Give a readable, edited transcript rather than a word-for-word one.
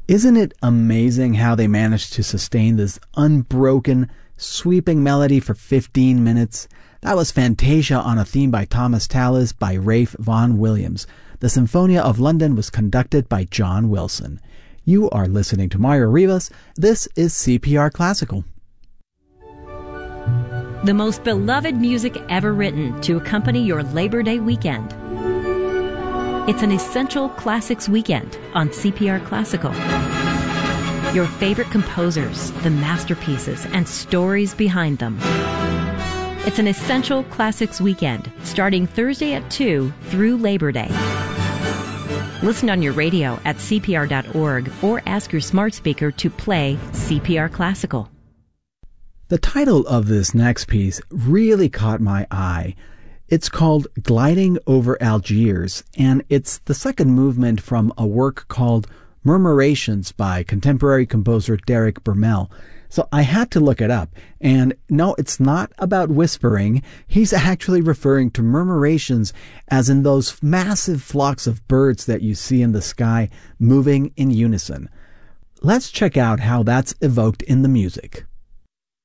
Isn't it amazing how they managed to sustain this unbroken, sweeping melody for 15 minutes? That was Fantasia on a theme by Thomas Tallis by Ralph Vaughan Williams. The Symphonia of London was conducted by John Wilson. You are listening to Mario Rivas. This is CPR Classical. The most beloved music ever written to accompany your Labor Day weekend. It's an essential classics weekend on CPR Classical. Your favorite composers, the masterpieces, and stories behind them. It's an essential classics weekend starting Thursday at 2 through Labor Day. Listen on your radio at CPR.org or ask your smart speaker to play CPR Classical. The title of this next piece really caught my eye. It's called Gliding Over Algiers, and it's the second movement from a work called Murmurations by contemporary composer Derek Bermel. So I had to look it up, and no, it's not about whispering. He's actually referring to murmurations as in those massive flocks of birds that you see in the sky moving in unison. Let's check out how that's evoked in the music.